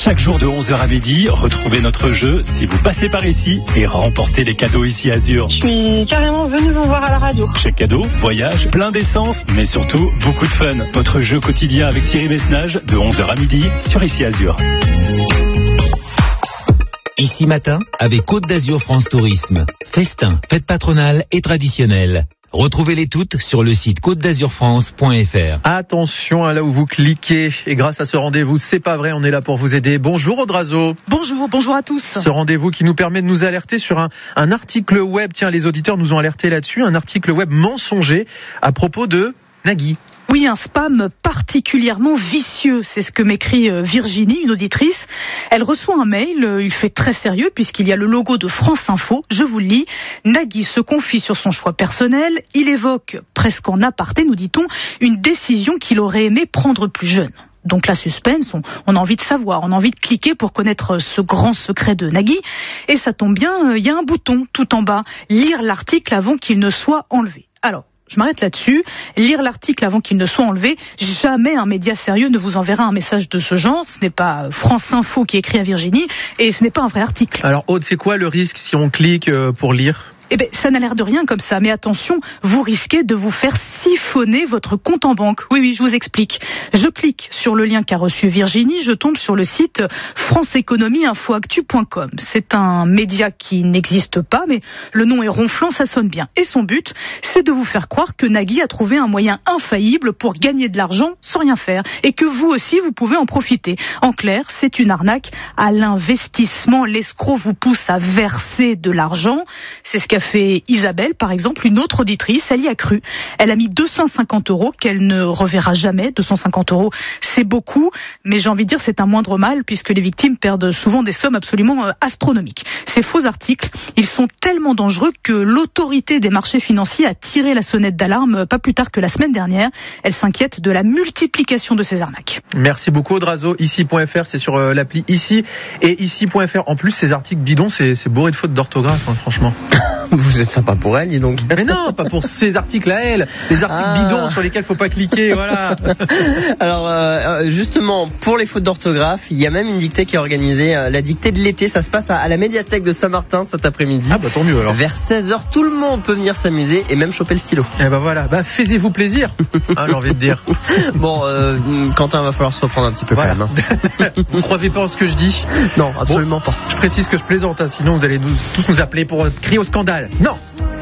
Chaque jour de 11h à midi, retrouvez notre jeu si vous passez par ici et remportez les cadeaux ici à Azur. Je suis carrément venue vous voir à la radio. Chaque cadeau, voyage, plein d'essence, mais surtout beaucoup de fun. Votre jeu quotidien avec Thierry Besnage de 11h à midi sur ici Azur. Ici matin, avec Côte d'Azur France Tourisme. Festin, fête patronale et traditionnelle. Retrouvez-les toutes sur le site côte-d'azur-france.fr. Attention à là où vous cliquez. Et grâce à ce rendez-vous, c'est pas vrai, on est là pour vous aider. Bonjour Audrazo. Bonjour à tous. Ce rendez-vous qui nous permet de nous alerter sur un article web. Tiens, les auditeurs nous ont alertés là-dessus. Un article web mensonger à propos de Nagui. Oui, un spam particulièrement vicieux, c'est ce que m'écrit Virginie, une auditrice. Elle reçoit un mail, il fait très sérieux puisqu'il y a le logo de France Info. Je vous le lis. Nagui se confie sur son choix personnel. Il évoque, presque en aparté, nous dit-on, une décision qu'il aurait aimé prendre plus jeune. Donc la suspense, on a envie de savoir, on a envie de cliquer pour connaître ce grand secret de Nagui. Et ça tombe bien, il y a un bouton tout en bas, lire l'article avant qu'il ne soit enlevé. Alors, je m'arrête là-dessus. Lire l'article avant qu'il ne soit enlevé. Jamais un média sérieux ne vous enverra un message de ce genre. Ce n'est pas France Info qui écrit à Virginie et ce n'est pas un vrai article. Alors Aude, c'est quoi le risque si on clique pour lire ? Eh ben, ça n'a l'air de rien comme ça, mais attention, vous risquez de vous faire siphonner votre compte en banque. Oui, je vous explique. Je clique sur le lien qu'a reçu Virginie, je tombe sur le site franceeconomieinfoactu.com. C'est un média qui n'existe pas, mais le nom est ronflant, ça sonne bien. Et son but, c'est de vous faire croire que Nagui a trouvé un moyen infaillible pour gagner de l'argent sans rien faire, et que vous aussi, vous pouvez en profiter. En clair, c'est une arnaque à l'investissement. L'escroc vous pousse à verser de l'argent. C'est ce qu'a fait Isabelle, par exemple, une autre auditrice. Elle y a cru. Elle a mis 250 € qu'elle ne reverra jamais. 250 €, c'est beaucoup, mais j'ai envie de dire c'est un moindre mal puisque les victimes perdent souvent des sommes absolument astronomiques. Ces faux articles, ils sont tellement dangereux que l'autorité des marchés financiers a tiré la sonnette d'alarme pas plus tard que la semaine dernière. Elle s'inquiète de la multiplication de ces arnaques. Merci beaucoup Audrazo. Ici.fr, c'est sur l'appli Ici. Et Ici.fr, en plus, ces articles bidons, c'est bourré de fautes d'orthographe, franchement. Vous êtes sympa pour elle, dis donc. Mais non, pas pour ces articles à elle. Les articles bidons sur lesquels faut pas cliquer, voilà. Alors, justement, pour les fautes d'orthographe, il y a même une dictée qui est organisée, la dictée de l'été. Ça se passe à la médiathèque de Saint-Martin cet après-midi. Ah bah tant mieux alors. Vers 16h, tout le monde peut venir s'amuser et même choper le stylo. Eh bah voilà, faites-vous plaisir. J'ai envie de dire. Bon, Quentin, va falloir se reprendre un petit peu quand même. Vous ne croyez pas en ce que je dis ? Non, absolument pas. Je précise que je plaisante, sinon vous allez tous nous appeler pour crier au scandale. Non.